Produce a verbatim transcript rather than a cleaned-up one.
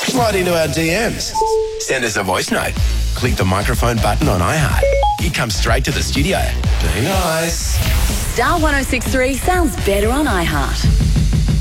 Slide into our D Ms. Send us a voice note. Click the microphone button on iHeart. It comes straight to the studio. Be nice. Star one oh six three sounds better on iHeart.